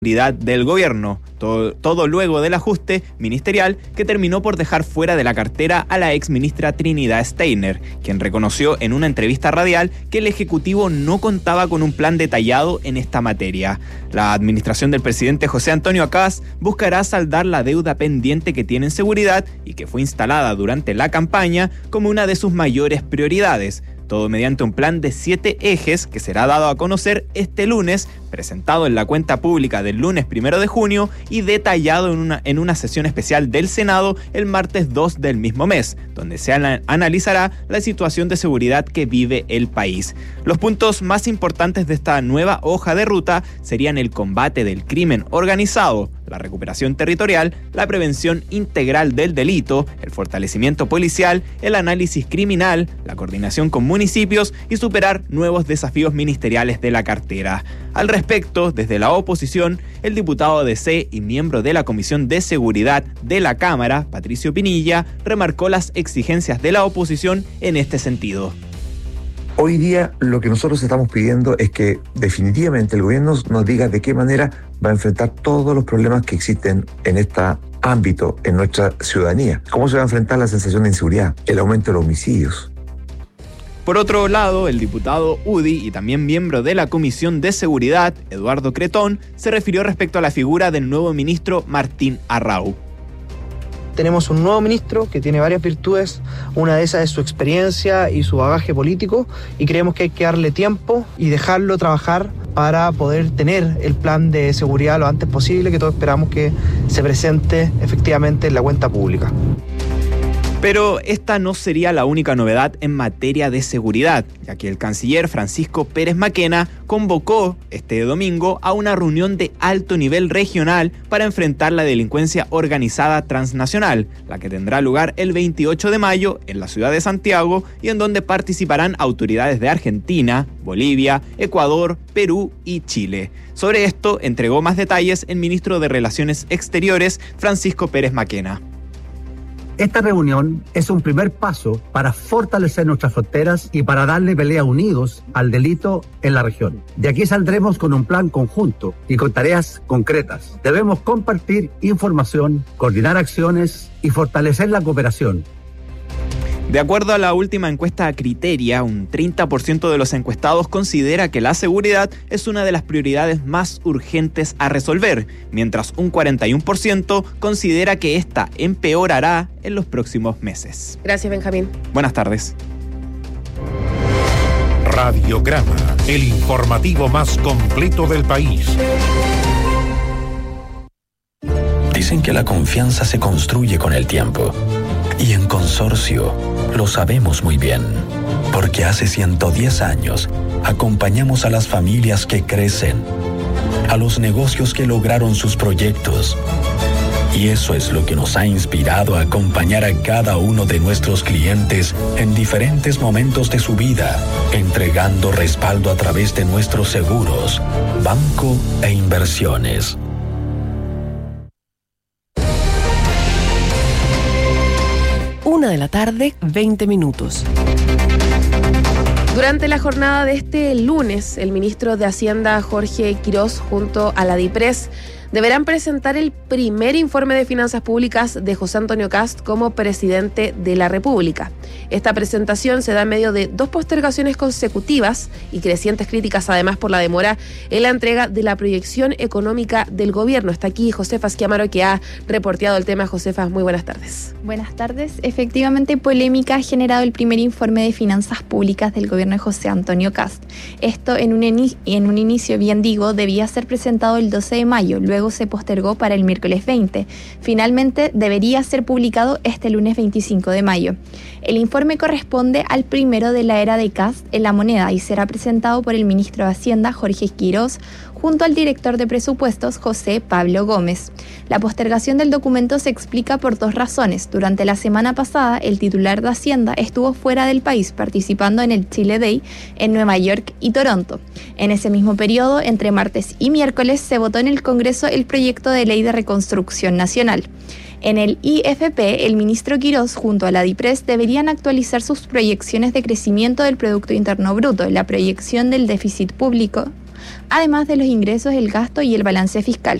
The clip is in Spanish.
del gobierno, todo luego del ajuste ministerial que terminó por dejar fuera de la cartera a la exministra Trinidad Steiner, quien reconoció en una entrevista radial que el Ejecutivo no contaba con un plan detallado en esta materia. La administración del presidente José Antonio Kast buscará saldar la deuda pendiente que tiene en seguridad y que fue instalada durante la campaña como una de sus mayores prioridades. Todo mediante un plan de 7 ejes que será dado a conocer este lunes, presentado en la cuenta pública del lunes 1 de junio y detallado en una sesión especial del Senado el martes 2 del mismo mes, donde se analizará la situación de seguridad que vive el país. Los puntos más importantes de esta nueva hoja de ruta serían el combate del crimen organizado, la recuperación territorial, la prevención integral del delito, el fortalecimiento policial, el análisis criminal, la coordinación con municipios y superar nuevos desafíos ministeriales de la cartera. Al respecto, desde la oposición, el diputado de C y miembro de la Comisión de Seguridad de la Cámara, Patricio Pinilla, remarcó las exigencias de la oposición en este sentido. Hoy día lo que nosotros estamos pidiendo es que definitivamente el gobierno nos diga de qué manera va a enfrentar todos los problemas que existen en este ámbito, en nuestra ciudadanía. ¿Cómo se va a enfrentar la sensación de inseguridad, el aumento de los homicidios? Por otro lado, el diputado UDI y también miembro de la Comisión de Seguridad, Eduardo Cretón, se refirió respecto a la figura del nuevo ministro Martín Arrau. Tenemos un nuevo ministro que tiene varias virtudes, una de esas es su experiencia y su bagaje político, y creemos que hay que darle tiempo y dejarlo trabajar para poder tener el plan de seguridad lo antes posible, que todos esperamos que se presente efectivamente en la cuenta pública. Pero esta no sería la única novedad en materia de seguridad, ya que el canciller Francisco Pérez Maquena convocó este domingo a una reunión de alto nivel regional para enfrentar la delincuencia organizada transnacional, la que tendrá lugar el 28 de mayo en la ciudad de Santiago y en donde participarán autoridades de Argentina, Bolivia, Ecuador, Perú y Chile. Sobre esto entregó más detalles el ministro de Relaciones Exteriores, Francisco Pérez Maquena. Esta reunión es un primer paso para fortalecer nuestras fronteras y para darle pelea unidos al delito en la región. De aquí saldremos con un plan conjunto y con tareas concretas. Debemos compartir información, coordinar acciones y fortalecer la cooperación. De acuerdo a la última encuesta Criteria, un 30% de los encuestados considera que la seguridad es una de las prioridades más urgentes a resolver, mientras un 41% considera que esta empeorará en los próximos meses. Gracias, Benjamín. Buenas tardes. Radiograma, el informativo más completo del país. Dicen que la confianza se construye con el tiempo. Y en Consorcio lo sabemos muy bien, porque hace 110 años acompañamos a las familias que crecen, a los negocios que lograron sus proyectos. Y eso es lo que nos ha inspirado a acompañar a cada uno de nuestros clientes en diferentes momentos de su vida, entregando respaldo a través de nuestros seguros, banco e inversiones. Una de la tarde, 20 minutos. Durante la jornada de este lunes, el ministro de Hacienda, Jorge Quirós, junto a la DIPRES, deberán presentar el primer informe de finanzas públicas de José Antonio Kast como presidente de la República. Esta presentación se da en medio de 2 postergaciones consecutivas y crecientes críticas, además, por la demora en la entrega de la proyección económica del gobierno. Está aquí Josefa Schiamaro, que ha reporteado el tema. Josefa, muy buenas tardes. Buenas tardes. Efectivamente, polémica ha generado el primer informe de finanzas públicas del gobierno de José Antonio Kast. Esto, en un inicio, bien digo, debía ser presentado el 12 de mayo, luego se postergó para el miércoles 20. Finalmente, debería ser publicado este lunes 25 de mayo. El informe corresponde al primero de la era de Kast en la moneda y será presentado por el ministro de Hacienda, Jorge Quirós, junto al director de presupuestos, José Pablo Gómez. La postergación del documento se explica por 2 razones. Durante la semana pasada, el titular de Hacienda estuvo fuera del país participando en el Chile Day en Nueva York y Toronto. En ese mismo periodo, entre martes y miércoles, se votó en el Congreso el proyecto de ley de reconstrucción nacional. En el IFP, el ministro Quirós junto a la DIPRES deberían actualizar sus proyecciones de crecimiento del Producto Interno Bruto, la proyección del déficit público, además de los ingresos, el gasto y el balance fiscal.